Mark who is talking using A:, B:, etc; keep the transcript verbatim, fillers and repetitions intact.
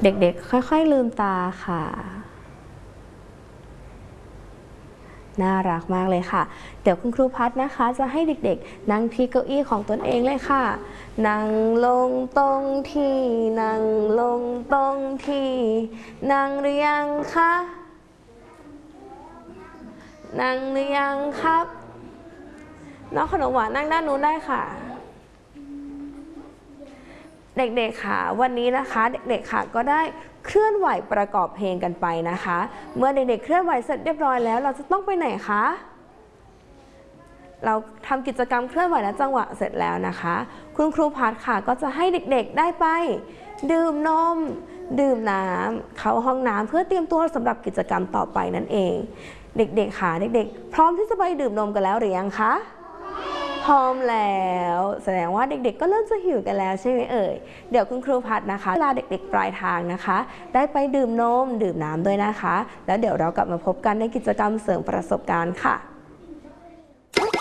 A: เด็กๆค่อยๆลืมตาค่ะน่ารักมากเลยค่ะเดี๋ยวคุณครูพัฒนะคะจะให้เด็กๆนั่งที่เก้าอี้ของตนเองเลยค่ะนั่งลงตรงที่นั่งลงตรงที่นั่งหรือยังคะนั่งหรือยังครับน้องขนมหวานนั่งด้านนู้นได้ค่ะเด็กๆค่ะวันนี้นะคะเด็กๆค่ะก็ได้เคลื่อนไหวประกอบเพลงกันไปนะคะเมื่อเด็กๆเคลื่อนไหวเสร็จเรียบร้อยแล้วเราจะต้องไปไหนคะเราทำกิจกรรมเคลื่อนไหวและจังหวะเสร็จแล้วนะคะคุณครูพัฒค่ะก็จะให้เด็กๆได้ไปดื่มนมดื่มน้ำเข้าห้องน้ำเพื่อเตรียมตัวสำหรับกิจกรรมต่อไปนั่นเองเด็กๆค่ะเด็กๆพร้อมที่จะไปดื่มนมกันแล้วหรือยังคะพร้อมแล้วแสดงว่าเด็กๆก็เริ่มจะหิวกันแล้วใช่ไหมเอ่ยเดี๋ยวคุณครูพัฒนะคะเวลาเด็กๆปลายทางนะคะได้ไปดื่มนมดื่มน้ำด้วยนะคะแล้วเดี๋ยวเรากลับมาพบกันในกิจกรรมเสริมประสบการณ์ค่ะ